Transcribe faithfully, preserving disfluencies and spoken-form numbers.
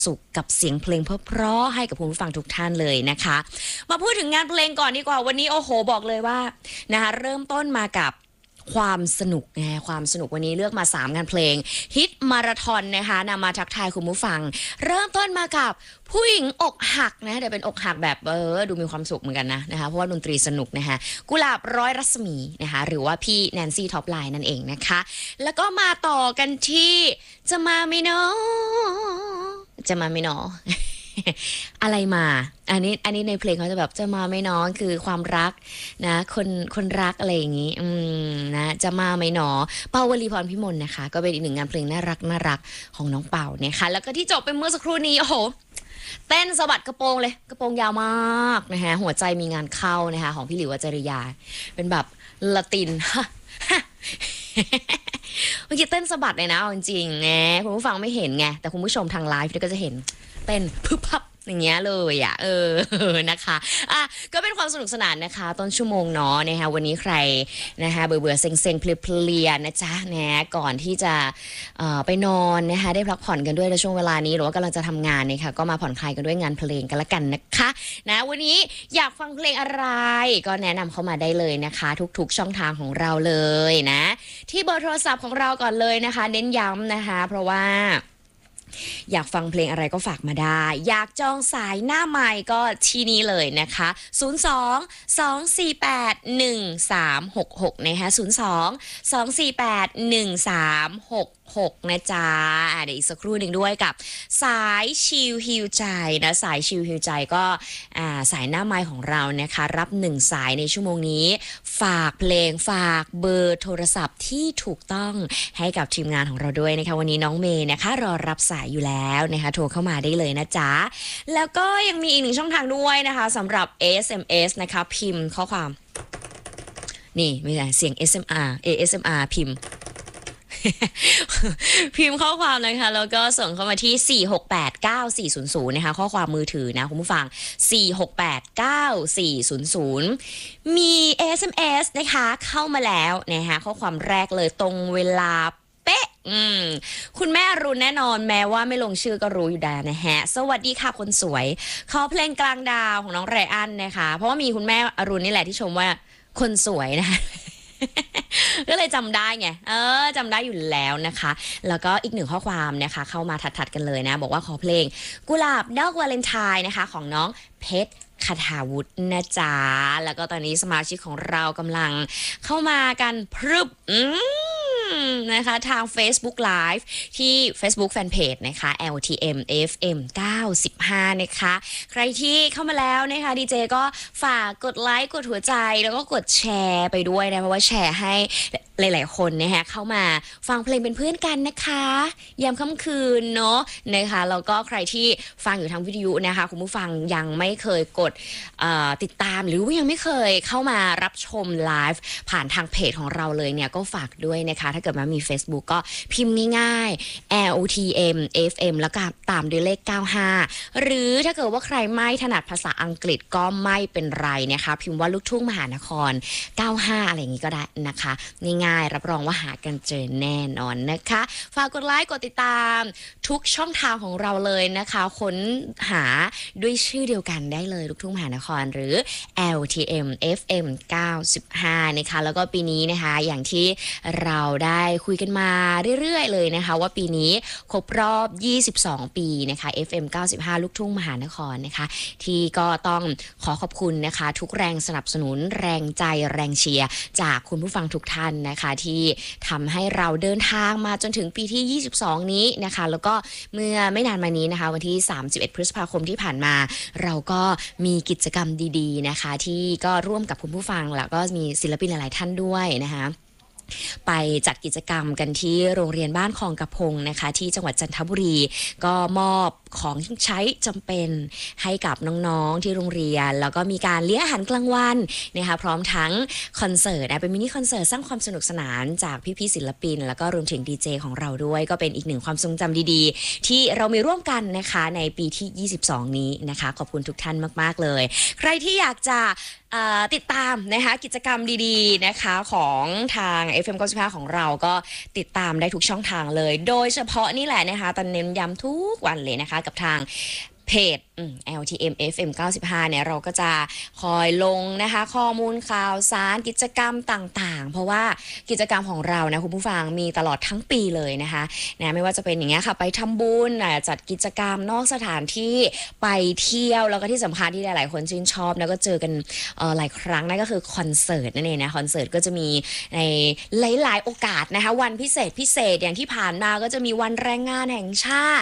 สุขกับเสียงเพลงเพราะๆให้กับคุณผู้ฟังทุกท่านเลยนะคะมาพูดถึงงานเพลงก่อนดีกว่าวันนี้โอ้โหบอกเลยว่านะคะเริ่มต้นมากับความสนุกนะความสนุกวันนี้เลือกมาสามงานเพลงฮิตมาราธอนนะคะนำมาทักทายคุณผู้ฟังเริ่มต้นมากับผู้หญิงอกหักนะแต่เป็นอกหักแบบเออดูมีความสุขเหมือนกันนะนะคะเพราะว่าดนตรีสนุกนะคะกุหลาบร้อยรัศมีนะคะหรือว่าพี่แนนซี่ท็อปไลน์นั่นเองนะคะแล้วก็มาต่อกันที่จะมาไหมเนาะจะมาไหมเนาะ อะไรมาอันนี้อันนี้ในเพลงเขาจะแบบจะมาไหมน้องคือความรักนะคนคนรักอะไรอย่างนี้อืมนะจะมาไหมหนอเปาวลีพรพิมลนะคะก็เป็นอีกหนึ่งงานเพลงน่ารักน่ารักของน้องเป่าเนี่ยค่ะแล้วก็ที่จบไปเมื่อสักครู่นี้โอ้โหเต้นสะบัดกระโปรงเลยกระโปรงยาวมากนะคะหัวใจมีงานเข้านะคะของพี่หลิวอาจริยาเป็นแบบละติน เมื่อกี้เต้นสะบัดเลยนะจริงๆไงคุณผู้ฟังไม่เห็นไงแต่คุณผู้ชมทางไลฟ์ก็จะเห็นเต้นพึบพับอย่างเงี้ยเลยอ่ะเออนะคะอ่ะก็เป็นความสนุกสนานนะคะต้นชั่วโมงเนาะนะคะวันนี้ใครนะคะเบื่อเบื่อเซ็งเซ็งเพลียเพลียนะจ๊ะนะก่อนที่จะเอ่อไปนอนนะคะได้พักผ่อนกันด้วยในช่วงเวลานี้หรือว่ากำลังจะทำงานเนี่ยค่ะก็มาผ่อนคลายกันด้วยงานเพลงกันละกันนะคะนะวันนี้อยากฟังเพลงอะไรก็แนะนำเข้ามาได้เลยนะคะทุกๆช่องทางของเราเลยนะที่เบอร์โทรศัพท์ของเราก่อนเลยนะคะเน้นย้ำนะคะเพราะว่าอยากฟังเพลงอะไรก็ฝากมาได้อยากจองสายหน้าใหม่ก็ที่นี่เลยนะคะศูนย์ สอง สอง สี่ แปด หนึ่ง สาม หก หกนะคะศูนย์ สอง สอง สี่ แปด หนึ่ง สาม หก หกนะจ๊ะเดี๋ยวอีกสักครู่หนึ่งด้วยกับสายชิลฮิวใจนะสายชิลฮิวใจก็อ่าสายหน้าไมค์ของเรานะคะรับหนึ่งสายในชั่วโมงนี้ฝากเพลงฝากเบอร์โทรศัพท์ที่ถูกต้องให้กับทีมงานของเราด้วยนะคะวันนี้น้องเมย์นะคะรอรับสายอยู่แล้วนะคะโทรเข้ามาได้เลยนะจ๊ะแล้วก็ยังมีอีกหนึ่งช่องทางด้วยนะคะสำหรับ เอ เอส เอ็ม เอส นะคะพิมพ์ข้อความนี่ไม่ใช่เสียง เอส เอ็ม อาร์ เอ เอส เอ็ม อาร์ พิมพ์ พิมพ์ข้อความนะคะแล้วก็ส่งเข้ามาที่สี่ หก แปด เก้า สี่ ศูนย์ ศูนย์นะคะข้อความมือถือนะคุณผู้ฟังสี่ หก แปด เก้า สี่ ศูนย์ ศูนย์มี เอ เอส เอ็ม เอส นะคะเข้ามาแล้วนะคะข้อความแรกเลยตรงเวลาเป๊ะอืมคุณแม่อรุณแน่นอนแม้ว่าไม่ลงชื่อก็รู้อยู่แล้วนะฮะสวัสดีค่ะคนสวยขอเพลงกลางดาวของน้องไรอันนะคะเพราะว่ามีคุณแม่อรุณนี่แหละที่ชมว่าคนสวยนะคะ ก็เลยจำได้ไงเออจำได้อยู่แล้วนะคะแล้วก็อีกหนึ่งข้อความนะคะเข้ามาถัดๆกันเลยนะบอกว่าขอเพลงกุหลาบดอกวาเลนไทน์นะคะของน้องเพชรคทาวุฒินะจ๊ะแล้วก็ตอนนี้สมาชิกของเรากำลังเข้ามากันพรึบอืมนะคะทาง Facebook Live ที่ Facebook Fanpage นะคะ แอล ที เอ็ม เอฟ เอ็ม เก้าสิบห้านะคะใครที่เข้ามาแล้วนะคะดีเจก็ฝากกดไลค์กดหัวใจแล้วก็กดแชร์ไปด้วยนะเพราะว่าแชร์ให้หลายๆคนนะคะเข้ามาฟังเพลงเป็นเพื่อนกันนะคะยามค่ำคืนเนาะนะคะแล้วก็ใครที่ฟังอยู่ทางวิทยุนะคะคุณผู้ฟังยังไม่เคยกดติดตามหรือว่ายังไม่เคยเข้ามารับชมไลฟ์ผ่านทางเพจของเราเลยเนี่ยก็ฝากด้วยนะคะถ้าเกิดว่ามี Facebook ก็พิมพ์ง่ายๆ แอล ที เอ็ม เอฟ เอ็ม แล้วก็ตามด้วยเลขเก้าห้าหรือถ้าเกิดว่าใครไม่ถนัดภาษาอังกฤษก็ไม่เป็นไรนะคะพิมพ์ว่าลูกทุ่งมหานครเก้าห้าอะไรอย่างนี้ก็ได้นะคะง่ายๆรับรองว่าหากันเจอแน่นอนนะคะฝากกดไลค์กดติดตามทุกช่องทางของเราเลยนะคะค้นหาด้วยชื่อเดียวกันได้เลยลูกทุ่งมหานครหรือ แอล ที เอ็ม เอฟ เอ็ม เก้าสิบห้านะคะแล้วก็ปีนี้นะคะอย่างที่เราได้คุยกันมาเรื่อยๆเลยนะคะว่าปีนี้ครบรอบยี่สิบสองปีนะคะ เอฟ เอ็ม เก้าสิบห้าลูกทุ่งมหานครนะคะที่ก็ต้องขอขอบคุณนะคะทุกแรงสนับสนุนแรงใจแรงเชียร์จากคุณผู้ฟังทุกท่านนะคะที่ทำให้เราเดินทางมาจนถึงปีที่ยี่สิบสองนี้นะคะแล้วก็เมื่อไม่นานมานี้นะคะวันที่สามสิบเอ็ดพฤษภาคมที่ผ่านมาเราก็มีกิจกรรมดีๆนะคะที่ก็ร่วมกับคุณผู้ฟังแล้วก็มีศิลปินหลายๆท่านด้วยนะคะไปจัดกิจกรรมกันที่โรงเรียนบ้านคลองกระพงนะคะที่จังหวัดจันทบุรีก็มอบของใช้จำเป็นให้กับน้องๆที่โรงเรียนแล้วก็มีการเลี้ยงอาหารกลางวันนะคะพร้อมทั้งคอนเสิร์ตนะเป็นมินิคอนเสิร์ตสร้างความสนุกสนานจากพี่ๆศิลปินแล้วก็รวมถึงดีเจของเราด้วยก็เป็นอีกหนึ่งความทรงจำดีๆที่เรามีร่วมกันนะคะในปีที่ยี่สิบสองนี้นะคะขอบคุณทุกท่านมากๆเลยใครที่อยากจะอ่าติดตามนะคะกิจกรรมดีๆนะคะของทาง เอฟ เอ็ม เก้าสิบห้าของเราก็ติดตามได้ทุกช่องทางเลย โดยเฉพาะนี่แหละนะคะตอนเน้นย้ำทุกวันเลยนะคะกับทางเพจ แอล ที เอ็ม เอฟ เอ็ม เก้าสิบห้าเนี่ยเราก็จะคอยลงนะคะข้อมูลข่าวสารกิจกรรมต่างๆเพราะว่ากิจกรรมของเรานะคุณผู้ฟังมีตลอดทั้งปีเลยนะคะนะไม่ว่าจะเป็นอย่างเงี้ยค่ะไปทำบุญจัดกิจกรรมนอกสถานที่ไปเที่ยวแล้วก็ที่สำคัญที่หลายๆคนชื่นชอบแล้วก็เจอกันหลายครั้งนั่นก็คือคอนเสิร์ตนั่นเองนะคอนเสิร์ตก็จะมีในหลายๆโอกาสนะคะวันพิเศษพิเศษอย่างที่ผ่านมาก็จะมีวันแรงงานแห่งชาติ